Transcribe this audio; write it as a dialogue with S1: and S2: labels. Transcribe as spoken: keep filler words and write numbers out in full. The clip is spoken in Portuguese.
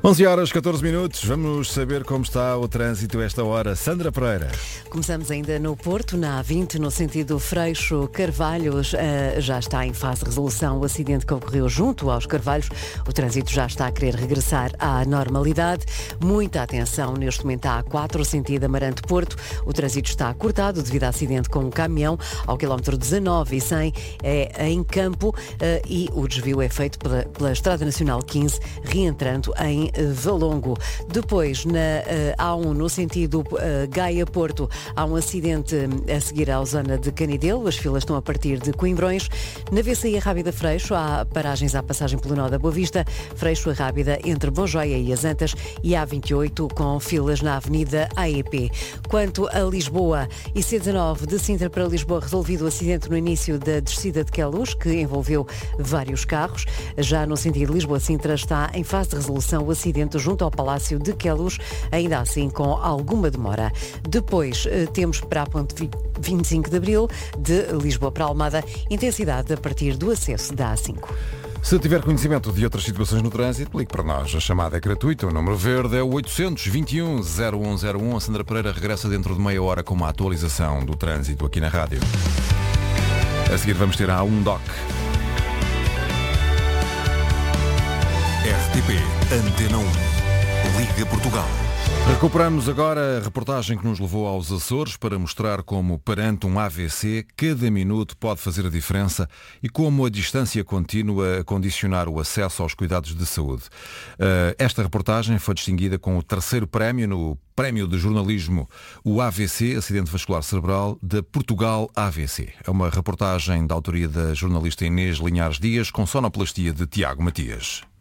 S1: onze horas, catorze minutos, vamos saber como está o trânsito a esta hora. Sandra Pereira.
S2: Começamos ainda no Porto, na A vinte, no sentido Freixo-Carvalhos. Uh, já está em fase de resolução o acidente que ocorreu junto aos Carvalhos. O trânsito já está a querer regressar à normalidade. Muita atenção neste momento à A quatro, sentido Amarante-Porto. O trânsito está cortado devido a acidente com um caminhão ao quilómetro dezanove e cem, é em Campo, uh, e o desvio é feito pela, pela Estrada Nacional quinze, reentrando em Valongo. Depois, na uh, A um, no sentido uh, Gaia-Porto, há um acidente a seguir à zona de Canidelo. As filas estão a partir de Coimbrões. Na V C I Rábida-Freixo, há paragens à passagem pelo nó da Boa Vista. Freixo a Rábida entre Bonjoia e as Antas, e A vinte e oito com filas na Avenida A E P. Quanto a Lisboa e C dezanove de Sintra para Lisboa, resolvido o acidente no início da descida de Queluz, que envolveu vários carros. Já no sentido Lisboa-Sintra está em fase de resolução o acidente junto ao Palácio de Queluz, ainda assim com alguma demora. Depois temos para a ponte vinte e cinco de Abril, de Lisboa para Almada, intensidade a partir do acesso da A cinco.
S1: Se tiver conhecimento de outras situações no trânsito, ligue para nós. A chamada é gratuita. O número verde é o oitocentos e vinte e um zero um zero um. A Sandra Pereira regressa dentro de meia hora com uma atualização do trânsito aqui na rádio. A seguir vamos ter a A um Doc.
S3: R T P Antena um, Liga Portugal.
S1: Recuperamos agora a reportagem que nos levou aos Açores para mostrar como, perante um A V C, cada minuto pode fazer a diferença e como a distância contínua a condicionar o acesso aos cuidados de saúde. Esta reportagem foi distinguida com o terceiro prémio no Prémio de Jornalismo, o A V C, Acidente Vascular Cerebral, da Portugal A V C. É uma reportagem da autoria da jornalista Inês Linhares Dias, com sonoplastia de Tiago Matias.